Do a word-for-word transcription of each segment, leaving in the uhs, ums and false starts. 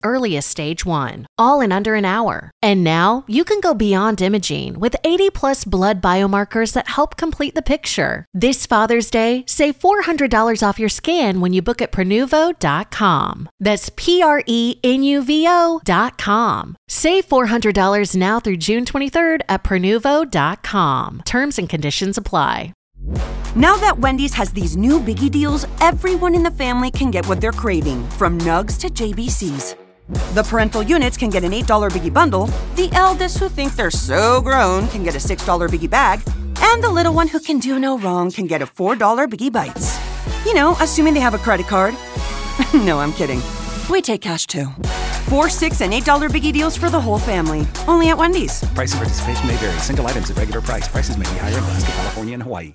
earliest stage one, all in under an hour. And now you can go beyond imaging with eighty plus blood biomarkers that help complete the picture. This Father's Day, save four hundred dollars off your scan when you book at Prenuvo dot com. That's P R E N U V O dot com. Save four hundred dollars now through June twenty-third at Prenuvo dot com. Terms and conditions apply. Now that Wendy's has these new biggie deals, everyone in the family can get what they're craving, from nugs to J B Cs. The parental units can get an eight dollar biggie bundle, the eldest who think they're so grown can get a six dollar biggie bag, and the little one who can do no wrong can get a four dollar biggie bites. You know, assuming they have a credit card. No, I'm kidding. We take cash too. Four, six, and eight dollar biggie deals for the whole family. Only at Wendy's. Price and participation may vary. Single items at regular price. Prices may be higher in Alaska, California, and Hawaii.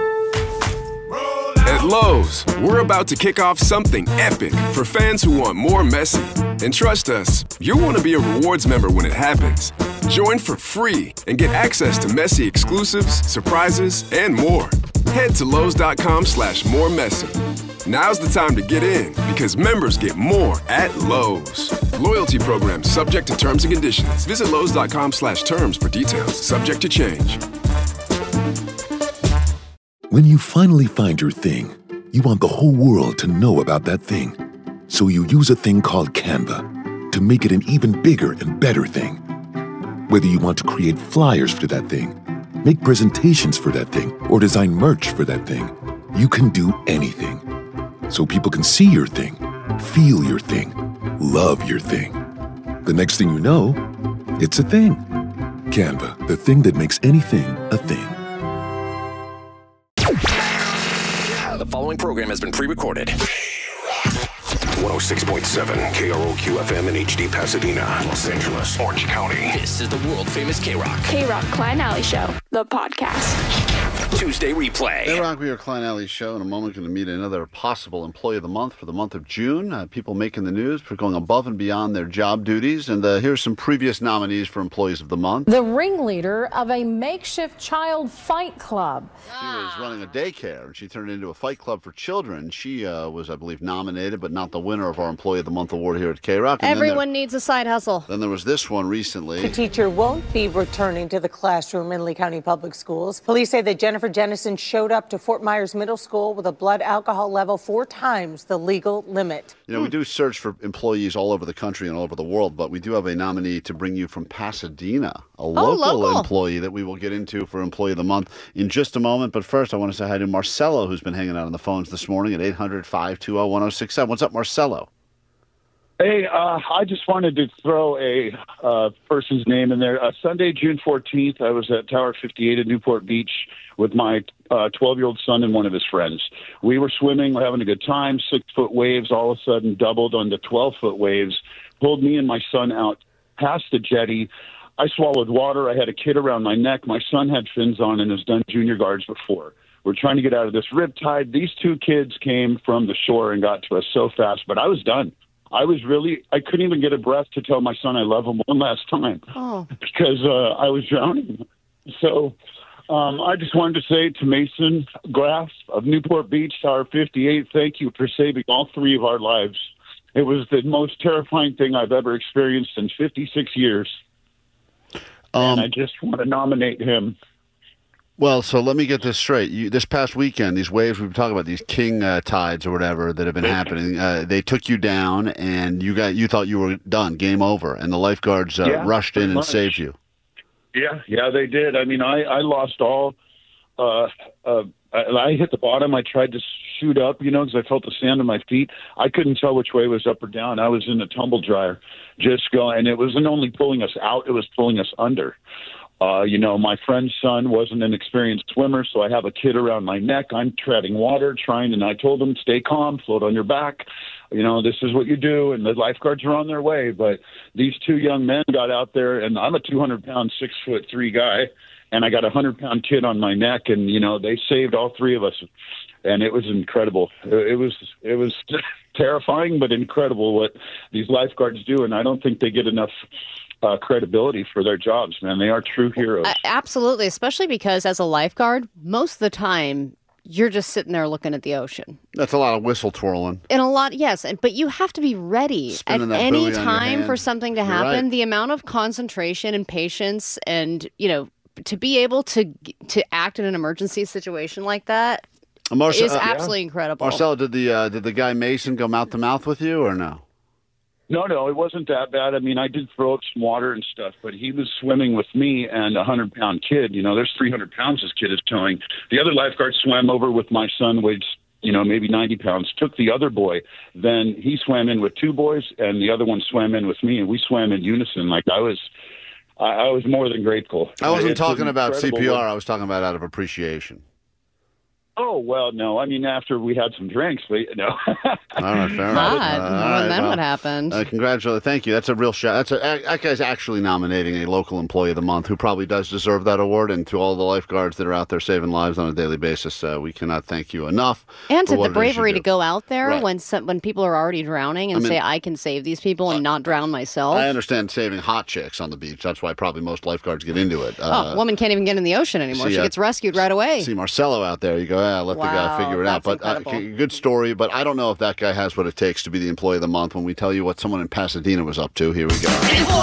At Lowe's, we're about to kick off something epic for fans who want more Messi. And trust us, you'll want to be a rewards member when it happens. Join for free and get access to Messi exclusives, surprises, and more. Head to Lowe's.com slash more Messi. Now's the time to get in because members get more at Lowe's. Loyalty program subject to terms and conditions. Visit Lowe's.com slash terms for details. Subject to change. When you finally find your thing, you want the whole world to know about that thing. So you use a thing called Canva to make it an even bigger and better thing. Whether you want to create flyers for that thing, make presentations for that thing, or design merch for that thing, you can do anything. So people can see your thing, feel your thing, love your thing. The next thing you know, it's a thing. Canva, the thing that makes anything a thing. The following program has been pre-recorded. one oh six point seven K R O Q F M in H D Pasadena, Los Angeles, Orange County. This is the world-famous K-Rock. K-Rock Klein Alley Show, the podcast. Tuesday replay. K-Rock, we are Klein Alley Show. In a moment, going to meet another possible employee of the month for the month of June. Uh, people making the news for going above and beyond their job duties. And uh, here's some previous nominees for employees of the month. The ringleader of a makeshift child fight club. She was running a daycare, and she turned it into a fight club for children. She uh, was, I believe, nominated, but not the winner of our Employee of the Month award here at K-Rock. And Everyone there, needs a side hustle. Then there was this one recently. The teacher won't be returning to the classroom in Lee County Public Schools. Police say that Jennifer Jennison showed up to Fort Myers Middle School with a blood alcohol level four times the legal limit. You know, we do search for employees all over the country and all over the world, but we do have a nominee to bring you from Pasadena, a local, local employee that we will get into for Employee of the Month in just a moment. But first, I want to say hi to Marcelo, who's been hanging out on the phones this morning at eight hundred, five two zero, one zero six seven. What's up, Marcelo? Hey, uh, I just wanted to throw a uh, person's name in there. Uh, Sunday, June fourteenth, I was at Tower fifty-eight at Newport Beach with my uh, twelve-year-old son and one of his friends. We were swimming, we're having a good time. Six-foot waves all of a sudden doubled onto twelve-foot waves, pulled me and my son out past the jetty. I swallowed water. I had a kid around my neck. My son had fins on and has done junior guards before. We're trying to get out of this riptide. These two kids came from the shore and got to us so fast, but I was done. I was really, I couldn't even get a breath to tell my son I love him one last time oh. because uh, I was drowning. So um, I just wanted to say to Mason Graff of Newport Beach, Tower fifty-eight, thank you for saving all three of our lives. It was the most terrifying thing I've ever experienced in fifty-six years. Um, and I just want to nominate him. Well, so let me get this straight. You, this past weekend, these waves we've been talking about, these king uh, tides or whatever that have been happening, uh, they took you down, and you got you thought you were done, game over, and the lifeguards uh, yeah, rushed in and much. saved you. Yeah, yeah, they did. I mean, I, I lost all. Uh, uh, I, I hit the bottom. I tried to shoot up, you know, because I felt the sand on my feet. I couldn't tell which way was up or down. I was in a tumble dryer, just going, and it wasn't only pulling us out; it was pulling us under. Uh, you know, my friend's son wasn't an experienced swimmer, so I have a kid around my neck. I'm treading water, trying, and I told him, stay calm, float on your back. You know, this is what you do, and the lifeguards are on their way. But these two young men got out there, and I'm a two hundred pound, six foot three guy, and I got a one hundred pound kid on my neck, and, you know, they saved all three of us. And it was incredible. It was it was terrifying, but incredible what these lifeguards do, and I don't think they get enough Uh, credibility for their jobs, man. They are true heroes. Uh, absolutely, especially because as a lifeguard, most of the time you're just sitting there looking at the ocean. That's a lot of whistle twirling. And a lot, yes, and but you have to be ready Spinning at that any buoy on your time hand. for something to You're happen. right. The amount of concentration and patience, and you know, to be able to to act in an emergency situation like that Marce- is uh, absolutely incredible. Marcelo, did the uh, did the guy Mason go mouth to mouth with you or no? No, no, it wasn't that bad. I mean, I did throw up some water and stuff, but he was swimming with me and a hundred-pound kid. You know, there's three hundred pounds this kid is towing. The other lifeguard swam over with my son, weighs, you know, maybe ninety pounds, took the other boy. Then he swam in with two boys, and the other one swam in with me, and we swam in unison. Like, I was I, I was more than grateful. I wasn't It's an talking about C incredible- P R. I was talking about out of appreciation. Oh, well, no. I mean, after we had some drinks, we, no. All right, fair enough. God, Uh, all well, right, then well, what happened? Uh, congratulations. Thank you. That's a real shout. That's a, that guy's actually nominating a local employee of the month who probably does deserve that award. And to all the lifeguards that are out there saving lives on a daily basis, uh, we cannot thank you enough. And for to what the it is you bravery do. to go out there Right. when some, when people are already drowning and I mean- say, I can save these people and not drown myself. I understand saving hot chicks on the beach. That's why probably most lifeguards get into it. oh, Uh, a woman can't even get in the ocean anymore. see, She uh, gets rescued right away. See Marcelo out there. You go, yeah, let the guy Wow, figure it out. that's But uh, incredible. good story. But I don't know if that guy has what it takes to be the employee of the month when we tell you what someone in Pasadena was up to. Here we go.